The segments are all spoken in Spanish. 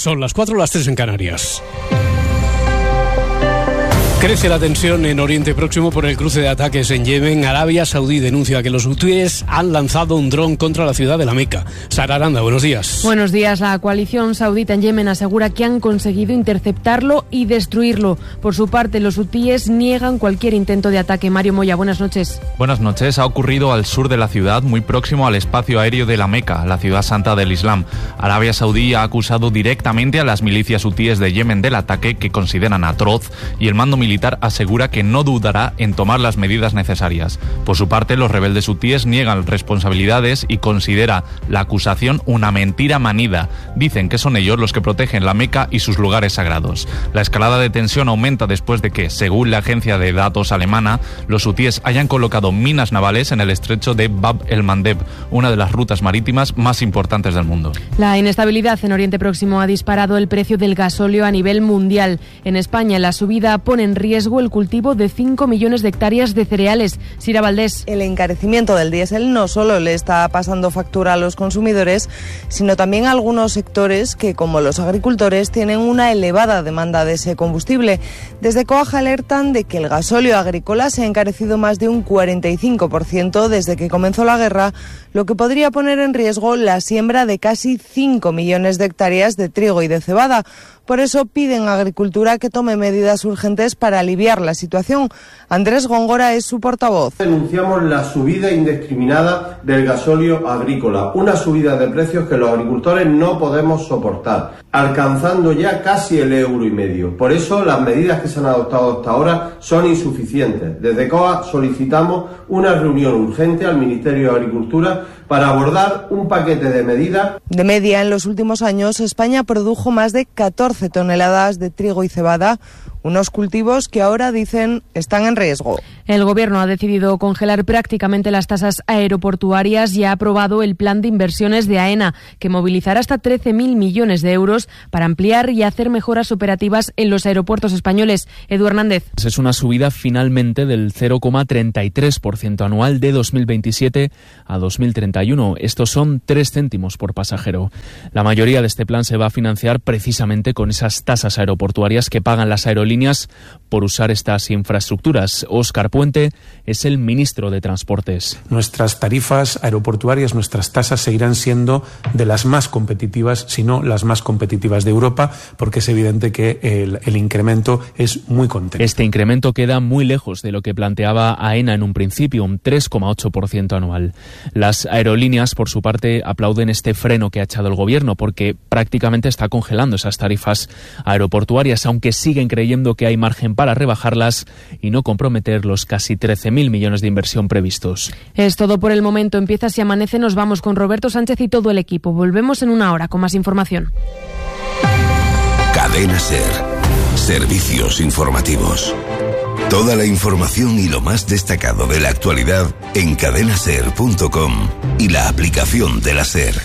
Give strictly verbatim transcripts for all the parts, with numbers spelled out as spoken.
Son las cuatro, las tres en Canarias. Crece la tensión en Oriente Próximo por el cruce de ataques en Yemen. Arabia Saudí denuncia que los hutíes han lanzado un dron contra la ciudad de la Meca. Sara Aranda, buenos días. Buenos días. La coalición saudita en Yemen asegura que han conseguido interceptarlo y destruirlo. Por su parte, los hutíes niegan cualquier intento de ataque. Mario Moya, buenas noches. Buenas noches. Ha ocurrido al sur de la ciudad, muy próximo al espacio aéreo de la Meca, la ciudad santa del Islam. Arabia Saudí ha acusado directamente a las milicias hutíes de Yemen del ataque, que consideran atroz, y el mando militar asegura que no dudará en tomar las medidas necesarias. Por su parte, los rebeldes hutíes niegan responsabilidades y considera la acusación una mentira manida. Dicen que son ellos los que protegen la Meca y sus lugares sagrados. La escalada de tensión aumenta después de que, según la agencia de datos alemana, los hutíes hayan colocado minas navales en el estrecho de Bab el-Mandeb, una de las rutas marítimas más importantes del mundo. La inestabilidad en Oriente Próximo ha disparado el precio del gasóleo a nivel mundial. En España, la subida pone en riesgo el cultivo de cinco millones de hectáreas de cereales. Sira Valdés. El encarecimiento del diésel no solo le está pasando factura a los consumidores, sino también a algunos sectores que, como los agricultores, tienen una elevada demanda de ese combustible. Desde COAG alertan de que el gasóleo agrícola se ha encarecido más de un cuarenta y cinco por ciento desde que comenzó la guerra, lo que podría poner en riesgo la siembra de casi cinco millones de hectáreas de trigo y de cebada. Por eso piden a Agricultura que tome medidas urgentes para aliviar la situación. Andrés Góngora es su portavoz. Denunciamos la subida indiscriminada del gasóleo agrícola, una subida de precios que los agricultores no podemos soportar, alcanzando ya casi el euro y medio. Por eso las medidas que se han adoptado hasta ahora son insuficientes. Desde COAG solicitamos una reunión urgente al Ministerio de Agricultura para abordar un paquete de medidas. De media, en los últimos años, España produjo más de catorce toneladas de trigo y cebada, unos cultivos que ahora dicen están en riesgo. El Gobierno ha decidido congelar prácticamente las tasas aeroportuarias y ha aprobado el plan de inversiones de AENA, que movilizará hasta trece mil millones de euros para ampliar y hacer mejoras operativas en los aeropuertos españoles. Edu Hernández. Es una subida finalmente del cero coma treinta y tres por ciento anual de dos mil veintisiete a dos mil treinta y uno. Estos son tres céntimos por pasajero. La mayoría de este plan se va a financiar precisamente con esas tasas aeroportuarias que pagan las aerolíneas por usar estas infraestructuras. Óscar Puente es el ministro de Transportes. Nuestras tarifas aeroportuarias, nuestras tasas seguirán siendo de las más competitivas, si no las más competitivas de Europa, porque es evidente que el, el incremento es muy contenido. Este incremento queda muy lejos de lo que planteaba AENA en un principio, un tres coma ocho por ciento anual. Las aerolíneas, por su parte, aplauden este freno que ha echado el Gobierno, porque prácticamente está congelando esas tarifas aeroportuarias, aunque siguen creyendo que hay margen para rebajarlas y no comprometer los casi trece mil millones de inversión previstos. Es todo por el momento. Empieza Si Amanece. Nos vamos con Roberto Sánchez y todo el equipo. Volvemos en una hora con más información. Cadena SER. Servicios informativos. Toda la información y lo más destacado de la actualidad en cadena ser punto com y la aplicación de la SER.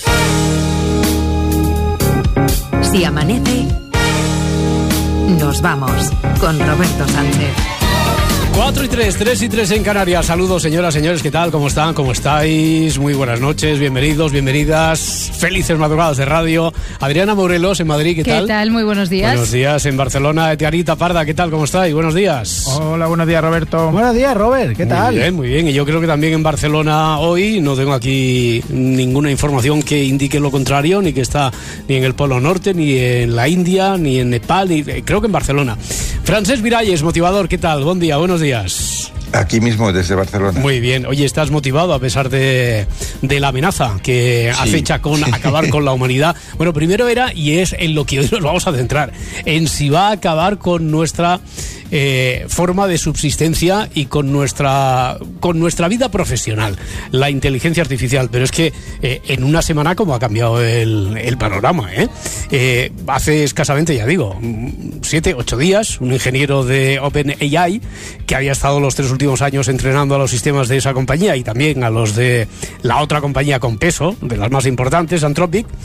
Si amanece, nos vamos con Roberto Sánchez. cuatro y tres, tres y tres en Canarias. Saludos, señoras, señores, ¿qué tal? ¿Cómo están? ¿Cómo estáis? Muy buenas noches, bienvenidos, bienvenidas. Felices madrugadas de radio. Adriana Morelos en Madrid, ¿qué, ¿Qué tal? ¿Qué tal? Muy buenos días. Buenos días en Barcelona. Tiarita Parda, ¿qué tal? ¿Cómo estáis? Buenos días. Hola, buenos días, Roberto. Buenos días, Robert, ¿qué muy tal? Muy bien, muy bien. Y yo creo que también en Barcelona hoy no tengo aquí ninguna información que indique lo contrario, ni que está ni en el Polo Norte, ni en la India, ni en Nepal, ni, creo que en Barcelona. Francesc Miralles, motivador, ¿qué tal? Buen día, buenos días. Aquí mismo, desde Barcelona. Muy bien. Oye, ¿estás motivado a pesar de, de la amenaza que sí, acecha con sí. acabar con la humanidad? Bueno, primero era, y es en lo que hoy nos vamos a centrar, en si va a acabar con nuestra eh, forma de subsistencia y con nuestra, con nuestra vida profesional, la inteligencia artificial. Pero es que eh, en una semana como ha cambiado el, el panorama, ¿eh? Eh, hace escasamente, ya digo, siete, ocho días, un ingeniero de OpenAI que había estado los tres últimos años entrenando a los sistemas de esa compañía y también a los de la otra compañía con peso, de las más importantes, Anthropic,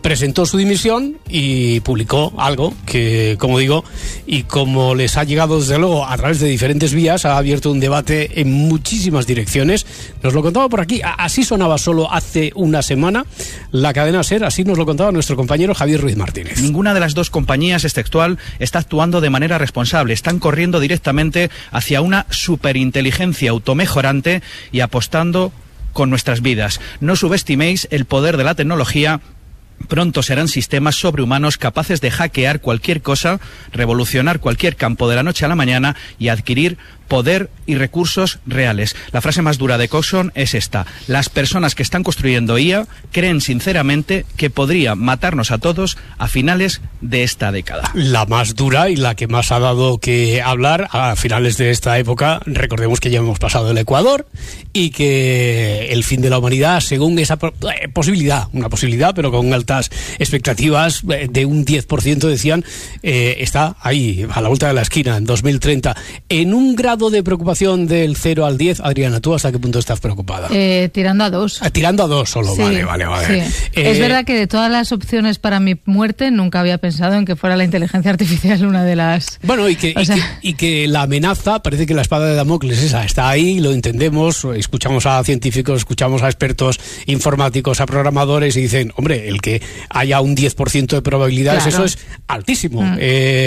presentó su dimisión y publicó algo que, como digo, y como les ha llegado desde luego a través de diferentes vías, ha abierto un debate en muchísimas direcciones. Nos lo contaba por aquí, así sonaba solo hace una semana la cadena SER, así nos lo contaba nuestro compañero Javier Ruiz Martínez. Ninguna de las dos compañías, es textual, está actuando de manera responsable. Están corriendo directamente hacia una superinteligencia automejorante y apostando con nuestras vidas. No subestiméis el poder de la tecnología. Pronto serán sistemas sobrehumanos capaces de hackear cualquier cosa, revolucionar cualquier campo de la noche a la mañana y adquirir poder y recursos reales. La frase más dura de Coxon es esta: las personas que están construyendo I A creen sinceramente que podría matarnos a todos a finales de esta década. La más dura y la que más ha dado que hablar a finales de esta época. Recordemos que ya hemos pasado el Ecuador y que el fin de la humanidad, según esa posibilidad, una posibilidad, pero con altas expectativas de un diez por ciento, decían, eh, está ahí, a la vuelta de la esquina, en dos mil treinta. En un grado de preocupación del cero al diez, Adriana, ¿tú hasta qué punto estás preocupada? Eh, tirando a dos. Ah, tirando a dos solo, sí, vale, vale, vale. Sí. Eh, es verdad que de todas las opciones para mi muerte, nunca había pensado en que fuera la inteligencia artificial una de las... Bueno, y que, y, sea... que, y que la amenaza, parece que la espada de Damocles esa está ahí, lo entendemos, escuchamos a científicos, escuchamos a expertos informáticos, a programadores y dicen, hombre, el que haya un diez por ciento de probabilidades, claro, eso es altísimo, mm.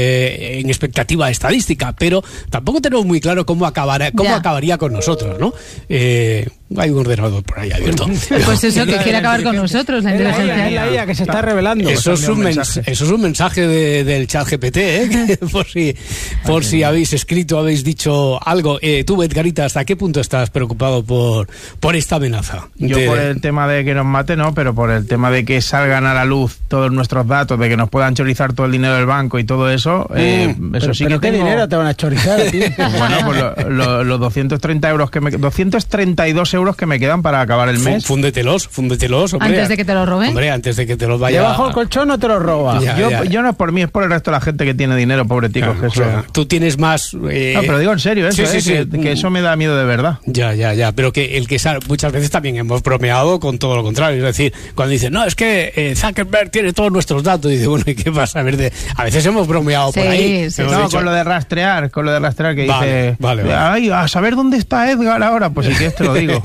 eh, en expectativa estadística, pero tampoco tenemos muy claro cómo acabará, cómo acabaría con nosotros, ¿no? Eh, hay un ordenador por ahí abierto. Pues eso, que quiere acabar con nosotros, la inteligencia. La I A que se está revelando. Eso es un mensaje, eso es un mensaje de, del chat G P T, ¿eh? por si, por si habéis escrito, habéis dicho algo. Eh, tú, Edgarita, ¿hasta qué punto estás preocupado por, por esta amenaza? Yo de... por el tema de que nos mate, no, pero por el tema de que salgan a la luz todos nuestros datos, de que nos puedan chorizar todo el dinero del banco y todo eso, eh, mm, eso pero, sí pero que ¿qué tengo... dinero te van a chorizar, tío? Bueno, pues lo, lo, los doscientos treinta euros que me... doscientos treinta y dos euros que me quedan para acabar el mes. Fúndetelos, fúndetelos, hombre. Antes de que te lo roben. Hombre, antes de que te los vaya... Debajo del colchón no te lo roba. Ya, yo, ya. yo no es por mí, es por el resto de la gente que tiene dinero, pobre ticos. Claro, que eso... o sea, tú tienes más... Eh... No, pero digo en serio eso, sí, sí, eh, sí. Que, que eso me da miedo de verdad. Ya, ya, ya. Pero que el que sale, muchas veces también hemos bromeado con todo lo contrario. Es decir, cuando dicen, no, es que eh, Zuckerberg tiene todos nuestros datos, y dice, bueno, ¿y qué pasa? A ver, de... a veces hemos bromeado sí, por ahí. Sí, no, dicho... con lo de rastrear, con lo de rastrear que vale, dice, vale, vale. Ay, a saber dónde está Edgar ahora, pues si quieres te lo digo.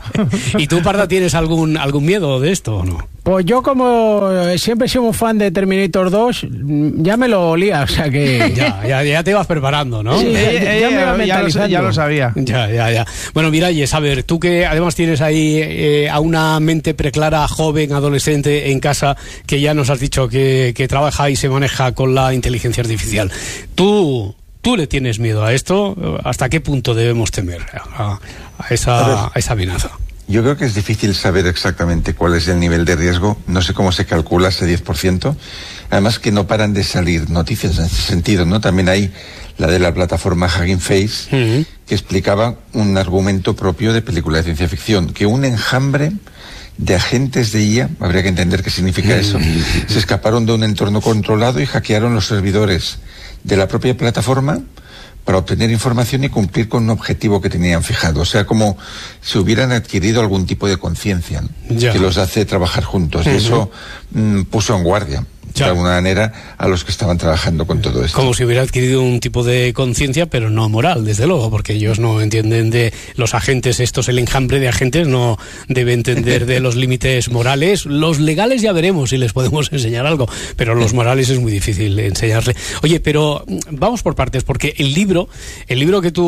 ¿Y tú, Parda, tienes algún algún miedo de esto o no? Pues yo, como siempre he sido un fan de Terminator dos, ya me lo olía, o sea que... Ya, ya, ya te ibas preparando, ¿no? Sí, ya, ya, ya me iba ya, lo, ya lo sabía. Ya, ya, ya. Bueno, Miralles, a ver, tú que además tienes ahí eh, a una mente preclara, joven, adolescente en casa, que ya nos has dicho que, que trabaja y se maneja con la inteligencia artificial. Tú... ¿Tú le tienes miedo a esto? ¿Hasta qué punto debemos temer a, a, esa, a esa amenaza? Yo creo que es difícil saber exactamente cuál es el nivel de riesgo. No sé cómo se calcula ese diez por ciento. Además que no paran de salir noticias en ese sentido, ¿no? También hay la de la plataforma Hugging Face, uh-huh, que explicaba un argumento propio de película de ciencia ficción, que un enjambre de agentes de I A, habría que entender qué significa eso, se escaparon de un entorno controlado y hackearon los servidores de la propia plataforma para obtener información y cumplir con un objetivo que tenían fijado. O sea, como si hubieran adquirido algún tipo de conciencia, ¿no?, que los hace trabajar juntos. Uh-huh. Y eso mm, puso en guardia, ya, de alguna manera, a los que estaban trabajando con todo esto. Como si hubiera adquirido un tipo de conciencia, pero no moral, desde luego, porque ellos no entienden de los agentes, estos, el enjambre de agentes no debe entender de los límites morales. Los legales ya veremos si les podemos enseñar algo, pero los morales es muy difícil enseñarle. Oye, pero vamos por partes, porque el libro, el libro que tú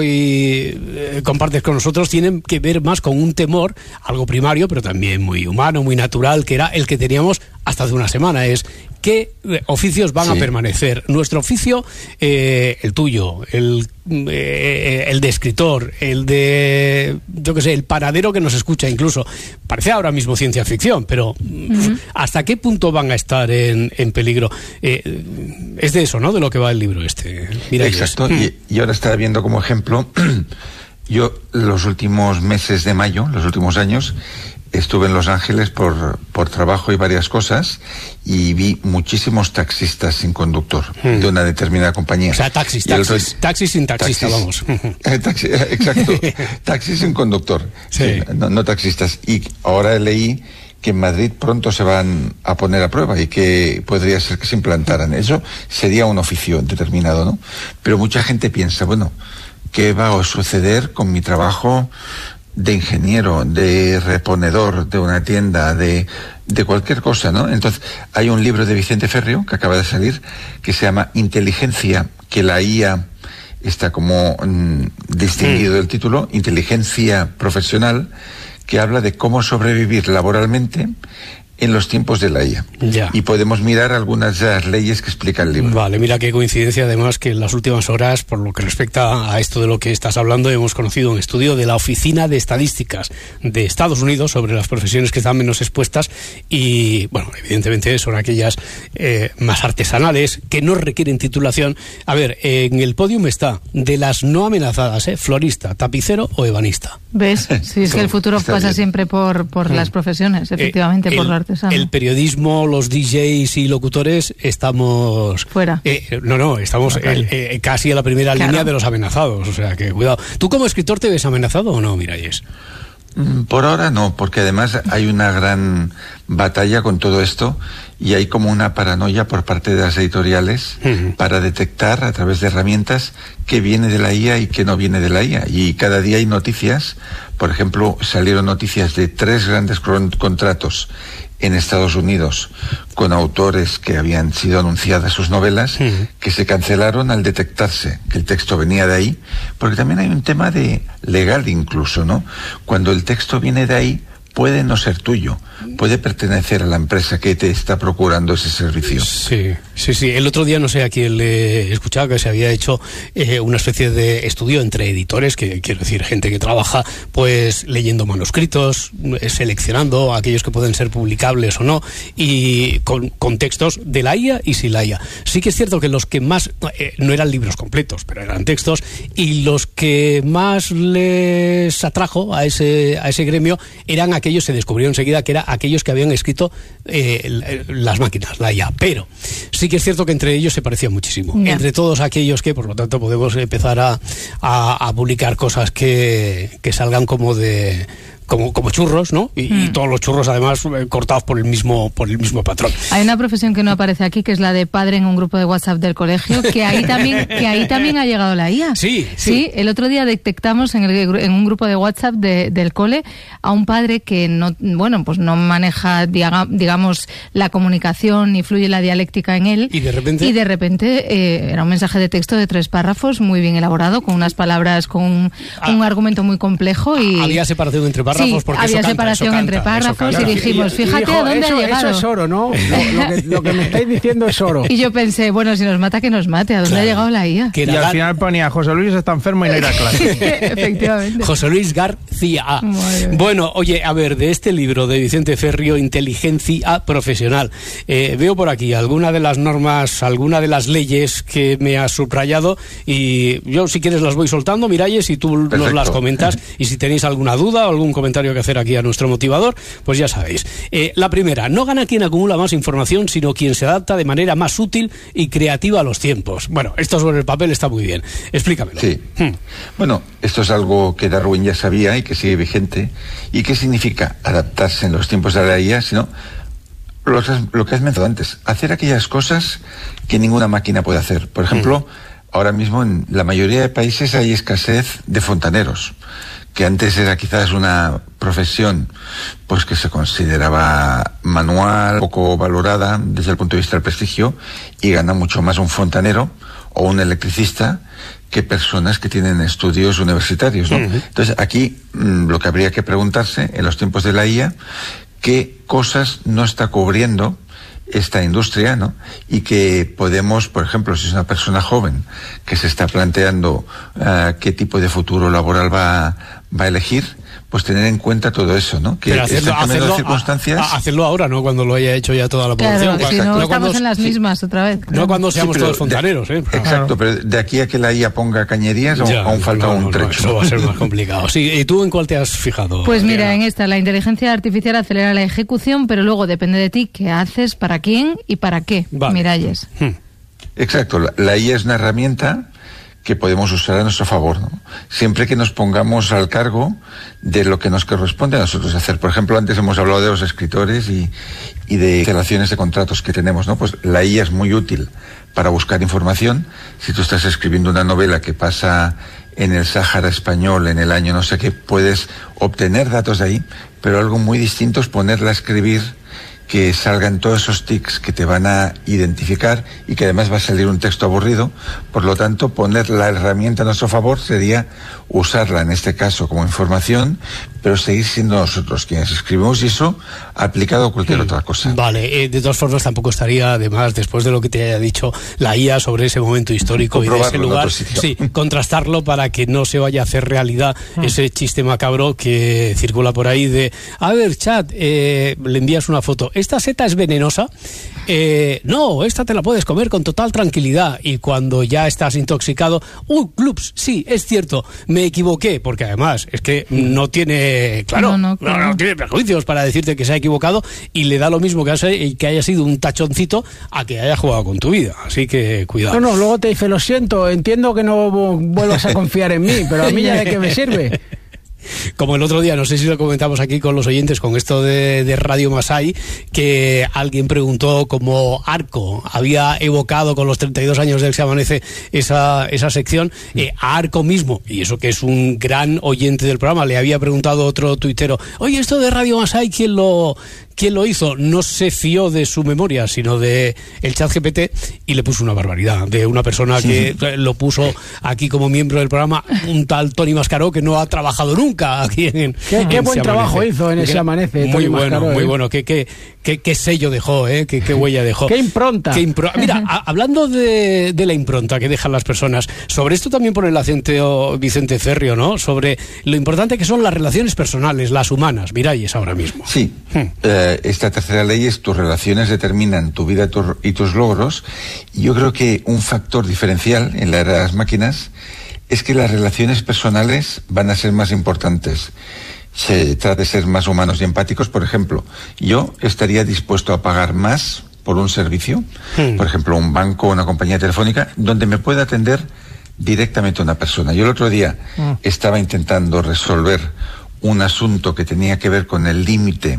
hoy eh, compartes con nosotros tiene que ver más con un temor, algo primario, pero también muy humano, muy natural, que era el que teníamos hasta hace una semana, es qué oficios van sí. a permanecer. Nuestro oficio, eh, el tuyo, el, eh, el de escritor, el de, yo qué sé, el panadero que nos escucha incluso. Parece ahora mismo ciencia ficción, pero uh-huh. ¿hasta qué punto van a estar en, en peligro? Eh, es de eso, ¿no?, de lo que va el libro este. Mira, exacto, y, y ahora estaba viendo como ejemplo, yo los últimos meses de mayo, los últimos años, estuve en Los Ángeles por, por trabajo y varias cosas y vi muchísimos taxistas sin conductor hmm. de una determinada compañía. O sea, taxis, taxis, otro, taxis sin taxista, taxis, vamos. Eh, taxi, exacto, taxis sin conductor, sí. Sí, no, no taxistas. Y ahora leí que en Madrid pronto se van a poner a prueba y que podría ser que se implantaran. Eso sería un oficio determinado, ¿no? Pero mucha gente piensa, bueno, ¿qué va a suceder con mi trabajo de ingeniero, de reponedor de una tienda, de, de cualquier cosa, ¿no? Entonces, hay un libro de Vicente Ferrio que acaba de salir que se llama Inteligencia, que la I A está como mmm, distinguido el título, Inteligencia Profesional, que habla de cómo sobrevivir laboralmente en los tiempos de la I A. Ya. Y podemos mirar algunas de las leyes que explica el libro. Vale, mira qué coincidencia además que en las últimas horas, por lo que respecta a esto de lo que estás hablando, hemos conocido un estudio de la Oficina de Estadísticas de Estados Unidos sobre las profesiones que están menos expuestas y, bueno, evidentemente son aquellas eh, más artesanales, que no requieren titulación. A ver, en el podium está de las no amenazadas, ¿eh? Florista, tapicero o ebanista. ¿Ves? Sí, es que el futuro pasa bien. siempre por, por mm. las profesiones, efectivamente, eh, por la artesano. El periodismo, los D Js y locutores estamos... Fuera. Eh, no, no, estamos el, eh, casi a la primera claro. línea de los amenazados, o sea que cuidado. ¿Tú como escritor te ves amenazado o no, Miralles? Por ahora no, porque además hay una gran batalla con todo esto y hay como una paranoia por parte de las editoriales uh-huh. para detectar a través de herramientas qué viene de la I A y qué no viene de la I A. Y cada día hay noticias, por ejemplo, salieron noticias de tres grandes contratos en Estados Unidos con autores que habían sido anunciadas sus novelas, uh-huh. que se cancelaron al detectarse que el texto venía de ahí, porque también hay un tema de legal incluso, ¿no? Cuando el texto viene de ahí, puede no ser tuyo, puede pertenecer a la empresa que te está procurando ese servicio. Sí, sí, sí. El otro día no sé a quién le escuchaba que se había hecho eh, una especie de estudio entre editores, que quiero decir, gente que trabaja pues leyendo manuscritos, seleccionando aquellos que pueden ser publicables o no, y con, con textos de la I A y sin la I A. Sí que es cierto que los que más, eh, no eran libros completos, pero eran textos, y los que más les atrajo a ese, a ese gremio eran aquellos aquellos se descubrió enseguida que eran aquellos que habían escrito eh, las máquinas, la I A, pero sí que es cierto que entre ellos se parecían muchísimo, yeah. entre todos aquellos que, por lo tanto, podemos empezar a, a, a publicar cosas que, que salgan como de... Como, como churros, ¿no? Y, mm. y todos los churros, además, eh, cortados por el mismo por el mismo patrón. Hay una profesión que no aparece aquí, que es la de padre en un grupo de WhatsApp del colegio, que ahí también que ahí también ha llegado la I A. Sí, sí. Sí, el otro día detectamos en, el, en un grupo de WhatsApp de, del cole a un padre que no, bueno, pues no maneja, diga, digamos, la comunicación ni fluye la dialéctica en él. Y de repente... Y de repente eh, era un mensaje de texto de tres párrafos, muy bien elaborado, con unas palabras, con un, ah, un argumento muy complejo. Y había separación entre párrafos. Sí, porque había eso separación canta, entre párrafos y dijimos, y, fíjate y dijo, a dónde eso, ha llegado. Eso es oro, ¿no? Lo, lo, que, lo que me estáis diciendo es oro. Y yo pensé, bueno, si nos mata, que nos mate. ¿A dónde claro. ha llegado la I A? Y al final ponía, José Luis está enfermo y no irá a clase. Efectivamente. José Luis García. Bueno, oye, a ver, de este libro de Vicente Ferrio, Inteligencia Profesional, eh, veo por aquí alguna de las normas, alguna de las leyes que me has subrayado, y yo, si quieres, las voy soltando, Miralles, y tú Perfecto. nos las comentas, y si tenéis alguna duda o algún comentario que hacer aquí a nuestro motivador, pues ya sabéis. Eh, la primera, no gana quien acumula más información, sino quien se adapta de manera más útil y creativa a los tiempos. Bueno, esto sobre el papel está muy bien. Explícamelo. Sí. Hmm. Bueno, esto es algo que Darwin ya sabía y que sigue vigente. ¿Y qué significa adaptarse en los tiempos de la I A? Sino lo, lo que has mencionado antes, hacer aquellas cosas que ninguna máquina puede hacer. Por ejemplo, hmm. ahora mismo en la mayoría de países hay escasez de fontaneros, que antes era quizás una profesión pues que se consideraba manual, poco valorada desde el punto de vista del prestigio, y gana mucho más un fontanero o un electricista que personas que tienen estudios universitarios, ¿no? Uh-huh. Entonces aquí mmm, lo que habría que preguntarse en los tiempos de la I A, qué cosas no está cubriendo esta industria, ¿no? Y que podemos, por ejemplo, si es una persona joven que se está planteando uh, qué tipo de futuro laboral va, va a elegir, pues tener en cuenta todo eso, ¿no? Que Pero hacerlo, hacerlo, circunstancias... a, a hacerlo ahora, no cuando lo haya hecho ya toda la población. Claro, si no, no estamos cuando, en las mismas sí, otra vez. No, no cuando seamos sí, todos fontaneros, ¿eh? Exacto, pero de aquí a que la I A ponga cañerías ya, aún falta no, un trecho. No, eso va a ser más complicado. Sí, ¿y tú en cuál te has fijado? Pues mira, Diana? En esta, la inteligencia artificial acelera la ejecución, pero luego depende de ti qué haces, para quién y para qué. Vale. Miralles. Hmm. Exacto, la, la I A es una herramienta que podemos usar a nuestro favor, ¿no? Siempre que nos pongamos al cargo de lo que nos corresponde a nosotros hacer. Por ejemplo, antes hemos hablado de los escritores y, y de relaciones de contratos que tenemos, ¿no? Pues la I A es muy útil para buscar información. Si tú estás escribiendo una novela que pasa en el Sáhara español en el año no sé qué, puedes obtener datos de ahí, pero algo muy distinto es ponerla a escribir, que salgan todos esos tics que te van a identificar y que además va a salir un texto aburrido. Por lo tanto, poner la herramienta a nuestro favor sería usarla en este caso como información, pero seguir siendo nosotros quienes escribimos, y eso aplicado a cualquier otra cosa. Vale, eh, de todas formas tampoco estaría de más, después de lo que te haya dicho la I A sobre ese momento histórico y de ese lugar, sí, contrastarlo para que no se vaya a hacer realidad mm. ese chiste macabro que circula por ahí de, a ver, chat, eh, le envías una foto, esta seta es venenosa, eh, no, esta te la puedes comer con total tranquilidad, y cuando ya estás intoxicado, ¡uh, clubs! Sí, es cierto, me equivoqué, porque además es que no tiene, claro, no, no, claro. no, no tiene prejuicios para decirte que se ha equivocado, y le da lo mismo que, hace, que haya sido un tachoncito a que haya jugado con tu vida, así que cuidado. No, no, luego te dice, lo siento, entiendo que no vuelvas a confiar en mí, pero a mí ya de qué me sirve. Como el otro día, no sé si lo comentamos aquí con los oyentes, con esto de, de Radio Masai, que alguien preguntó cómo Arco había evocado con los treinta y dos años del Se Amanece esa, esa sección, eh, a Arco mismo, y eso que es un gran oyente del programa, le había preguntado otro tuitero, oye, esto de Radio Masai, ¿quién lo... ¿Quién lo hizo? No se fió de su memoria, sino de el chat G P T, y le puso una barbaridad de una persona que sí. lo puso aquí como miembro del programa, un tal Tony Mascaró, que no ha trabajado nunca aquí en Qué, en qué buen trabajo hizo en ese Amanece. Muy Tony bueno, Mascaró, muy ¿eh? bueno. Qué, qué, qué, qué sello dejó, ¿eh? Qué, qué huella dejó. Qué impronta. Qué impro Mira, a, hablando de, de la impronta que dejan las personas, sobre esto también pone el acento Vicente Ferrio, ¿no? Sobre lo importante que son las relaciones personales, las humanas. Miralles ahora mismo. Sí. Hmm. Eh, esta tercera ley es: tus relaciones determinan tu vida tu, y tus logros. Y yo creo que un factor diferencial en la era de las máquinas es que las relaciones personales van a ser más importantes. Se trata de ser más humanos y empáticos. Por ejemplo, yo estaría dispuesto a pagar más por un servicio, hmm. por ejemplo, un banco o una compañía telefónica, donde me pueda atender directamente una persona. Yo el otro día hmm. estaba intentando resolver un asunto que tenía que ver con el límite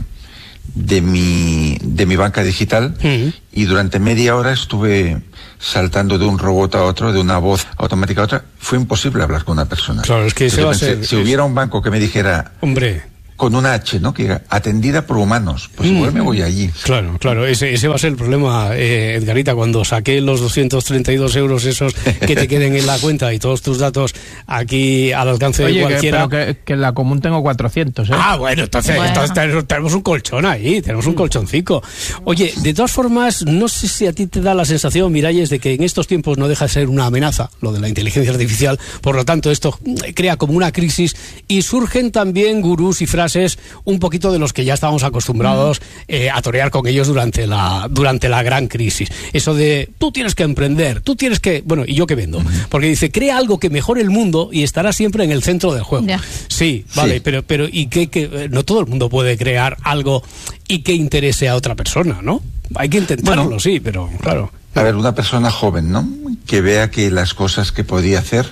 de mi de mi banca digital, uh-huh. y durante media hora estuve saltando de un robot a otro, de una voz automática a otra. Fue imposible hablar con una persona. Claro, es que se va a ser, si es... hubiera un banco que me dijera, hombre, con una H, ¿no? Que diga, atendida por humanos, pues igual mm. me voy allí. Claro, claro, ese, ese va a ser el problema, eh, Edgarita, cuando saqué los doscientos treinta y dos euros esos que te queden en la cuenta y todos tus datos aquí al alcance Oye, de cualquiera. Que, pero que, que en la común tengo cuatrocientos, ¿eh? Ah, bueno, entonces, bueno. entonces tenemos un colchón ahí, tenemos un colchoncico. Oye, de todas formas, no sé si a ti te da la sensación, Miralles, de que en estos tiempos no deja de ser una amenaza, lo de la inteligencia artificial, por lo tanto esto crea como una crisis y surgen también gurús y frases un poquito de los que ya estábamos acostumbrados eh, a torear con ellos durante la durante la gran crisis. Eso de, tú tienes que emprender, tú tienes que... Bueno, ¿y yo qué vendo? Porque dice, crea algo que mejore el mundo y estará siempre en el centro del juego. Yeah. Sí, vale, sí. pero pero ¿y qué, qué? No todo el mundo puede crear algo y que interese a otra persona, ¿no? Hay que intentarlo, bueno, sí, pero claro. A ver, una persona joven, ¿no? Que vea que las cosas que podía hacer,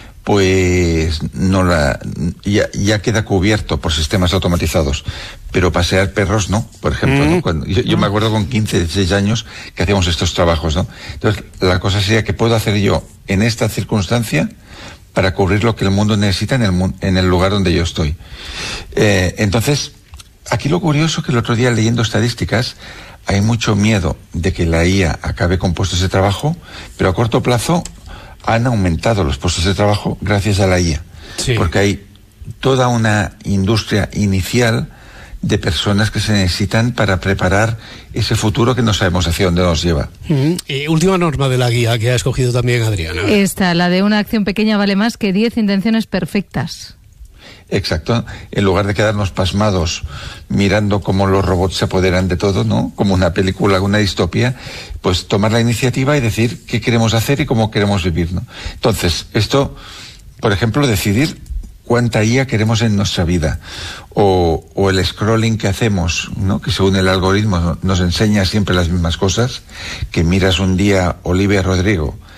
pues no la ya, ya queda cubierto por sistemas automatizados, pero pasear perros no, por ejemplo, mm. ¿no? Cuando, yo, yo me acuerdo con quince, dieciséis años que hacíamos estos trabajos, ¿no? Entonces, la cosa sería, ¿qué puedo hacer yo en esta circunstancia para cubrir lo que el mundo necesita en el, en el lugar donde yo estoy? Eh, entonces, aquí lo curioso que el otro día, leyendo estadísticas, hay mucho miedo de que la I A acabe con puestos de trabajo, pero a corto plazo han aumentado los puestos de trabajo gracias a la I A. Sí. Porque hay toda una industria inicial de personas que se necesitan para preparar ese futuro que no sabemos hacia dónde nos lleva. Mm-hmm. Eh, última norma de la guía que ha escogido también Adriana. Esta, la de una acción pequeña vale más que diez intenciones perfectas. Exacto. En lugar de quedarnos pasmados mirando cómo los robots se apoderan de todo, ¿no? Como una película, una distopía, pues tomar la iniciativa y decir qué queremos hacer y cómo queremos vivir, ¿no? Entonces, esto, por ejemplo, decidir cuánta I A queremos en nuestra vida, o, o el scrolling que hacemos, ¿no? Que según el algoritmo nos enseña siempre las mismas cosas, que miras un día Olivia Rodrigo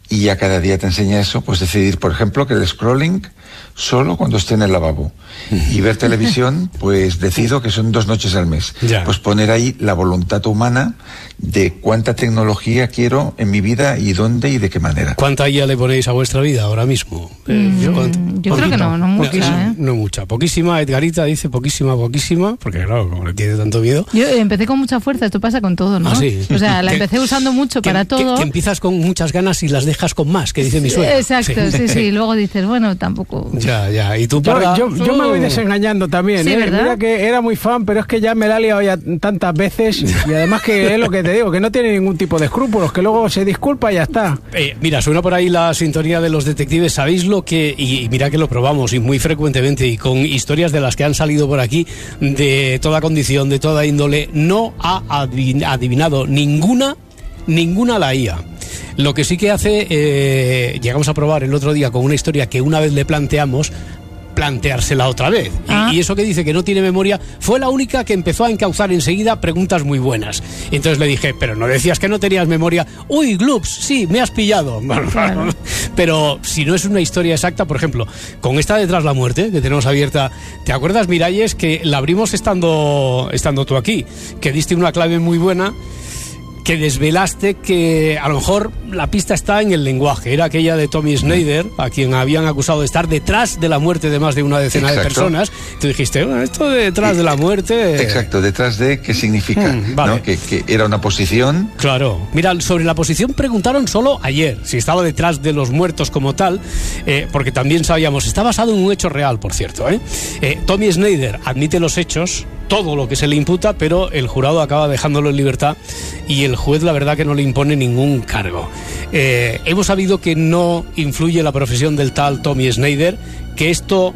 y ya cada día te enseña eso, pues decidir, por ejemplo, que el scrolling solo cuando esté en el lavabo. Y ver televisión, pues decido que son dos noches al mes. Ya. Pues poner ahí la voluntad humana de cuánta tecnología quiero en mi vida y dónde y de qué manera. ¿Cuánta guía le ponéis a vuestra vida ahora mismo? Mm, eh, yo creo que no, no mucha. No, ¿eh? no mucha, poquísima. Edgarita dice poquísima, poquísima, porque claro, como le tiene tanto miedo. Yo empecé con mucha fuerza, esto pasa con todo, ¿no? Ah, sí. O sea, la Que- empecé usando mucho que, para todo. Que, que empiezas con muchas ganas y las dejas con más, que dice mi suegra. Exacto, sí, sí, y luego dices, bueno, tampoco... Ya, ya. ¿Y tú, Yo, Parra? yo, yo me voy desengañando también, Sí, ¿eh? ¿verdad? Mira que era muy fan, pero es que ya me la he liado ya tantas veces y además que es lo que te digo, que no tiene ningún tipo de escrúpulos, que luego se disculpa y ya está. Eh, mira, suena por ahí la sintonía de los detectives. ¿Sabéis lo que...? Y, y mira que lo probamos y muy frecuentemente y con historias de las que han salido por aquí de toda condición, de toda índole. No ha adivin- adivinado ninguna, ninguna la I A. Lo que sí que hace, eh, llegamos a probar el otro día con una historia que una vez le planteamos, planteársela otra vez. Y, Ah. y eso que dice que no tiene memoria fue la única que empezó a encauzar enseguida preguntas muy buenas. Y entonces le dije, pero no decías que no tenías memoria. Uy, Gloops, sí, me has pillado. Claro. Pero si no es una historia exacta, por ejemplo, con esta de Tras la Muerte que tenemos abierta, ¿te acuerdas, Miralles, que la abrimos estando, estando tú aquí? Que diste una clave muy buena, que desvelaste que a lo mejor la pista está en el lenguaje. Era aquella de Tommy Snyder, a quien habían acusado de estar detrás de la muerte de más de una decena Exacto. de personas. Tú dijiste, bueno, esto de detrás de la muerte... Exacto, detrás de qué significa, Mm, vale. ¿no? Que, que era una posición. Claro. Mira, sobre la posición preguntaron solo ayer, si estaba detrás de los muertos como tal, eh, porque también sabíamos, está basado en un hecho real, por cierto. ¿eh? Eh, Tommy Snyder admite los hechos, todo lo que se le imputa, pero el jurado acaba dejándolo en libertad y el juez la verdad que no le impone ningún cargo. Eh, hemos sabido que no influye la profesión del tal Tommy Snyder, que esto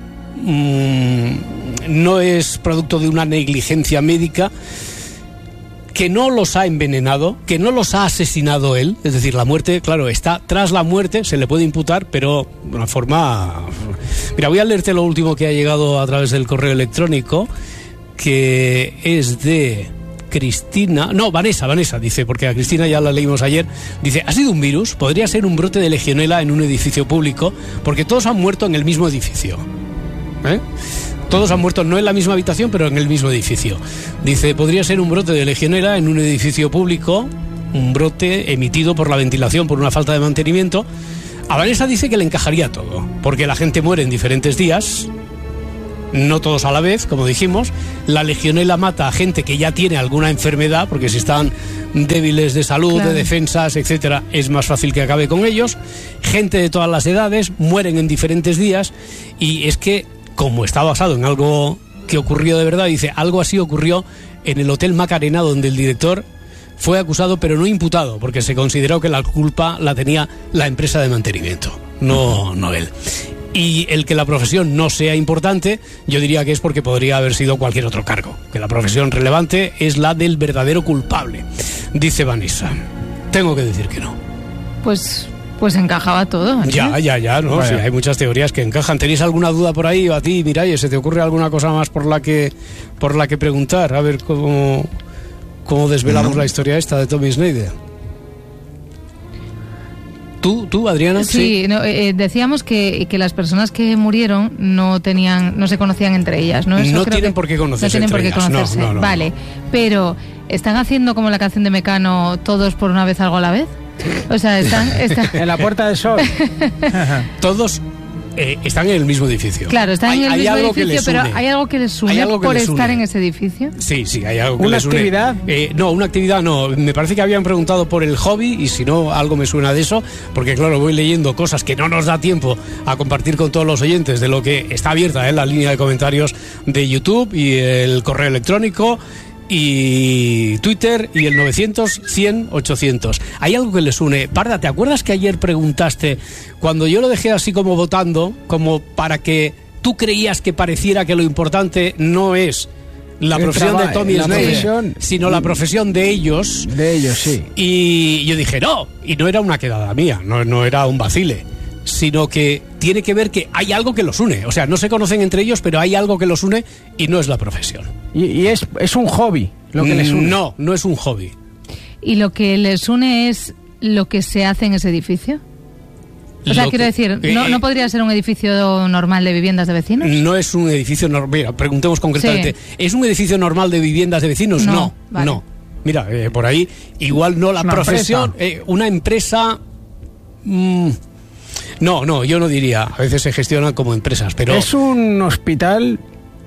mmm, no es producto de una negligencia médica, que no los ha envenenado, que no los ha asesinado él, es decir, la muerte, claro, está tras la muerte, se le puede imputar, pero de una forma... Mira, voy a leerte lo último que ha llegado a través del correo electrónico, que es de Cristina, no, Vanessa, Vanessa, dice, porque a Cristina ya la leímos ayer, dice, ha sido un virus, podría ser un brote de legionela en un edificio público, porque todos han muerto en el mismo edificio. ¿Eh? Todos han muerto no en la misma habitación, pero en el mismo edificio. Dice, podría ser un brote de legionela en un edificio público, un brote emitido por la ventilación, por una falta de mantenimiento. A Vanessa dice que le encajaría todo, porque la gente muere en diferentes días, no todos a la vez, como dijimos. La legionela mata a gente que ya tiene alguna enfermedad, porque si están débiles de salud, Claro. de defensas, etcétera, es más fácil que acabe con ellos. Gente de todas las edades mueren en diferentes días, y es que, como está basado en algo que ocurrió de verdad, dice, algo así ocurrió en el Hotel Macarena, donde el director fue acusado pero no imputado, porque se consideró que la culpa la tenía la empresa de mantenimiento, no, no él. Y el que la profesión no sea importante, yo diría que es porque podría haber sido cualquier otro cargo, que la profesión relevante es la del verdadero culpable, dice Vanessa. Tengo que decir que no. Pues, pues encajaba todo. ¿eh? Ya, ya, ya, ¿no? Vaya. Sí, hay muchas teorías que encajan. ¿Tenéis alguna duda por ahí? O a ti, Mireia, ¿se te ocurre alguna cosa más por la que por la que preguntar? A ver cómo, cómo desvelamos No. la historia esta de Tommy Snyder. ¿Tú, tú Adriana? Sí, no, eh, decíamos que, que las personas que murieron no tenían, no se conocían entre ellas, ¿no? Eso No creo tienen que- por qué conocerse No tienen por entre qué ellas, no, conocerse, no, no, vale. Pero, ¿están haciendo como la canción de Mecano, todos por una vez algo a la vez? O sea, están... están... En la Puerta del Sol. Todos eh, están en el mismo edificio. Claro, están Hay- en el hay mismo algo que edificio, les pero une. ¿hay algo que les une Hay algo que por les estar une. en ese edificio? Sí, sí, hay algo que ¿Una les une. actividad? Eh, no, una actividad no. Me parece que habían preguntado por el hobby y si no, algo me suena de eso, porque claro, voy leyendo cosas que no nos da tiempo a compartir con todos los oyentes de lo que está abierta en la línea de comentarios de YouTube y el correo electrónico y Twitter y el novecientos, cien, ochocientos. Hay algo que les une. Parda, ¿te acuerdas que ayer preguntaste, cuando yo lo dejé así como votando, como para que tú creías que pareciera que lo importante no es la El profesión de traba- Tommy la Snyder, profesión- sino la profesión de ellos? De ellos, sí. Y yo dije, no, y no era una quedada mía, no, no era un vacile, sino que tiene que ver que hay algo que los une. O sea, no se conocen entre ellos, pero hay algo que los une y no es la profesión. Y, y es, es un hobby lo que les une. No, no es un hobby. ¿Y lo que les une es lo que se hace en ese edificio? O sea, Lo quiero que- decir, ¿no, eh, ¿no podría ser un edificio normal de viviendas de vecinos? No es un edificio normal. Mira, preguntemos concretamente. Sí. ¿Es un edificio normal de viviendas de vecinos? No, No, vale. no. Mira, eh, por ahí, igual no la una profesión, empresa. eh, una empresa. mm, no, no, yo no diría. A veces se gestionan como empresas, pero Es un hospital.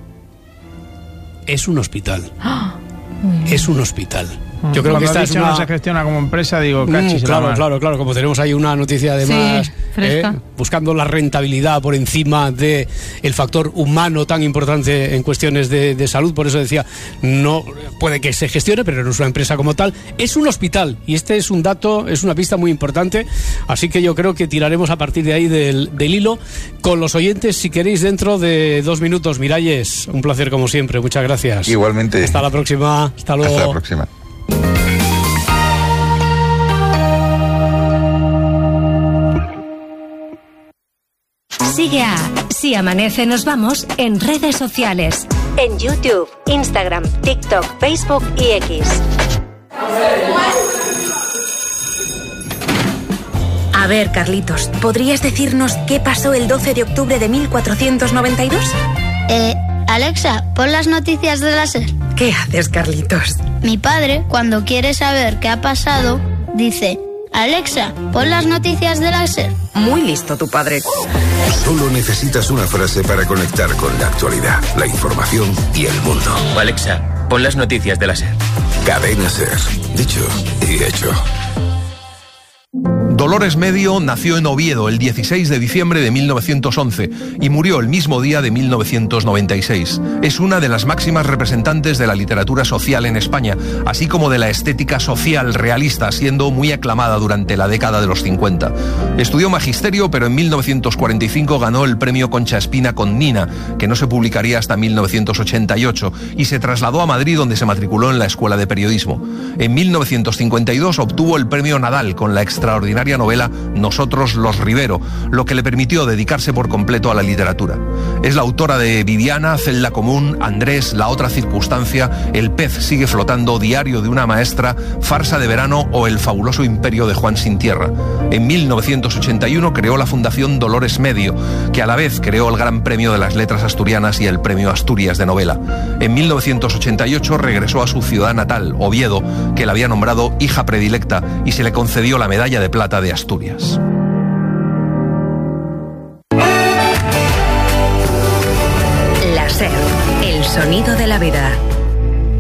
es un hospital. Muy bien. Es un hospital. Yo creo Cuando que esta has es dicho una. no se gestiona como empresa, digo, Mm, cachis. la claro, mar. claro, claro. Como tenemos ahí una noticia además, Sí, fresca. eh, buscando la rentabilidad por encima de el factor humano tan importante en cuestiones de, de salud. Por eso decía, no puede que se gestione, pero no es una empresa como tal. Es un hospital y este es un dato, es una pista muy importante. Así que yo creo que tiraremos a partir de ahí del, del hilo con los oyentes, si queréis, dentro de dos minutos. Miralles, un placer como siempre. Muchas gracias. Igualmente. Hasta la próxima. Hasta luego. Hasta la próxima. Sigue a Si Amanece Nos Vamos en redes sociales. En YouTube, Instagram, TikTok, Facebook y X. A ver, Carlitos, ¿podrías decirnos qué pasó el doce de octubre de mil cuatrocientos noventa y dos? Eh, Alexa, pon las noticias de la SER. ¿Qué haces, Carlitos? Mi padre, cuando quiere saber qué ha pasado, dice: Alexa, pon las noticias de la SER. Muy listo tu padre. Solo necesitas una frase para conectar con la actualidad, la información y el mundo. Alexa, pon las noticias de la SER. Cadena SER. Dicho y hecho. Dolores Medio nació en Oviedo el dieciséis de diciembre de mil novecientos once y murió el mismo día de mil novecientos noventa y seis. Es una de las máximas representantes de la literatura social en España, así como de la estética social realista, siendo muy aclamada durante la década de los cincuenta. Estudió magisterio, pero en mil novecientos cuarenta y cinco ganó el premio Concha Espina con Nina, que no se publicaría hasta mil novecientos ochenta y ocho, y se trasladó a Madrid, donde se matriculó en la Escuela de Periodismo. En mil novecientos cincuenta y dos obtuvo el premio Nadal con la extraordinaria novela Nosotros los Rivero, lo que le permitió dedicarse por completo a la literatura. Es la autora de Viviana, Celda Común, Andrés, La otra circunstancia, El pez sigue flotando, Diario de una maestra, Farsa de verano o El fabuloso imperio de Juan sin tierra. En mil novecientos ochenta y uno creó la Fundación Dolores Medio, que a la vez creó el Gran Premio de las Letras Asturianas y el Premio Asturias de Novela. En mil novecientos ochenta y ocho regresó a su ciudad natal, Oviedo, que la había nombrado hija predilecta, y se le concedió la Medalla de Plata de Asturias. La SER, el sonido de la vida.